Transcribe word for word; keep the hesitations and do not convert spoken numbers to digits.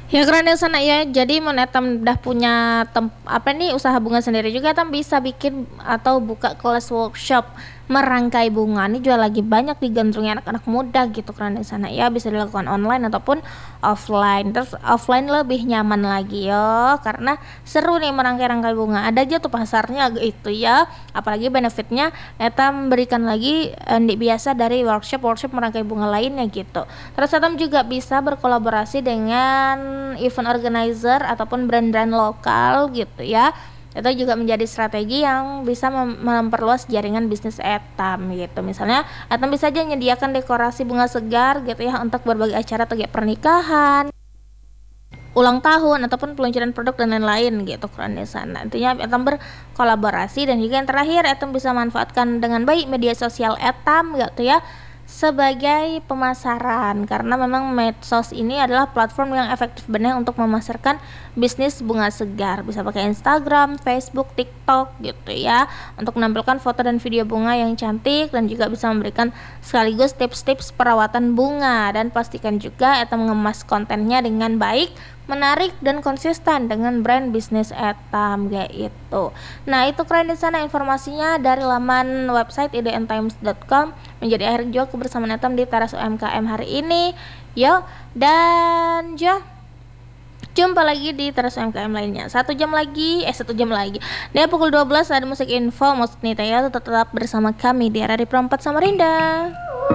Ya keren ya sana ya. Jadi mun etam udah punya tem apa nih usaha bunga sendiri juga etam bisa bikin atau buka kelas workshop merangkai bunga. Ini juga lagi banyak digandrungi anak-anak muda gitu keren di sana ya. Bisa dilakukan online ataupun offline. Terus offline lebih nyaman lagi ya karena seru nih merangkai-rangkai bunga. Ada aja tuh pasarnya itu ya. Apalagi benefitnya etam berikan lagi eh, di biasa dari workshop-workshop merangkai bunga lainnya gitu. Terus Atom juga bisa berkolaborasi dengan event organizer ataupun brand-brand lokal gitu ya. Itu juga menjadi strategi yang bisa mem- memperluas jaringan bisnis Etam gitu. Misalnya Etam bisa aja menyediakan dekorasi bunga segar gitu ya untuk berbagai acara atau kayak pernikahan, ulang tahun ataupun peluncuran produk dan lain-lain gitu keren di sana. Intinya Etam berkolaborasi dan juga yang terakhir Etam bisa manfaatkan dengan baik media sosial Etam gitu ya sebagai pemasaran karena memang medsos ini adalah platform yang efektif benar untuk memasarkan bisnis bunga segar. Bisa pakai Instagram, Facebook, TikTok gitu ya untuk menampilkan foto dan video bunga yang cantik dan juga bisa memberikan sekaligus tips-tips perawatan bunga dan pastikan juga Etam mengemas kontennya dengan baik, menarik dan konsisten dengan brand bisnis Etam kayak itu. Nah, itu keren di sana informasinya dari laman website i d n times dot com. Menjadi akhir juga kebersamaan Etam di Teras U M K M hari ini. Yo, dan jo jumpa lagi di Teras U M K M lainnya. Satu jam lagi, eh satu jam lagi. Dia pukul dua belas ada musik info, musik nih ya. Tetap bersama kami di R R I Perempat Samarinda.